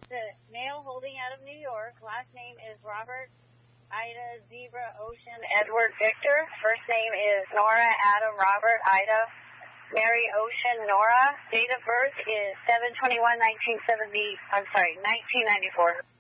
The male holding out of New York. Last name is Robert Ida Zebra Ocean Edward Victor. First name is Nora Adam Robert Ida Mary Ocean Nora. Date of birth is 7/21/1994.